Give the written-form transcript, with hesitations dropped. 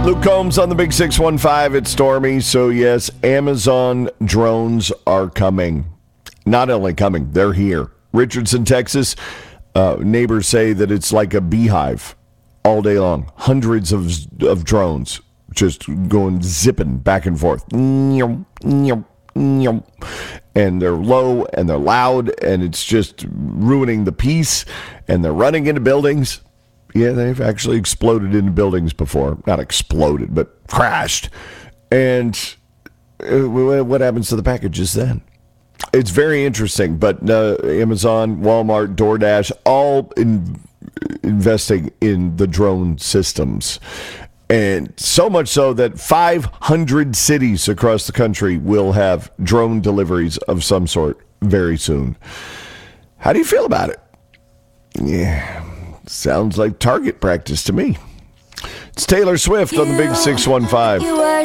Luke Combs on the Big 615. It's stormy, so yes, Amazon drones are coming. Not only coming, they're here. Richardson, Texas, neighbors say that it's like a beehive all day long. Hundreds of drones just going zipping back and forth. And they're low and they're loud and it's just ruining the peace. And they're running into buildings. Yeah, they've actually exploded into buildings before. Not exploded, but crashed. And what happens to the packages then? It's very interesting. But Amazon, Walmart, DoorDash, all investing in the drone systems. And so much so that 500 cities across the country will have drone deliveries of some sort very soon. How do you feel about it? Yeah. Sounds like target practice to me. It's Taylor Swift on the Big 615.